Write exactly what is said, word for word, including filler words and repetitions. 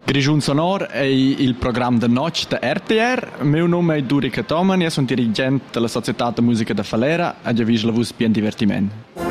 Grischun sonor è il programma de notg da R T R. Meu nome è Durica Toman, io sono dirigente della Società de Musica da Falera e già vis la vus bien divertiment.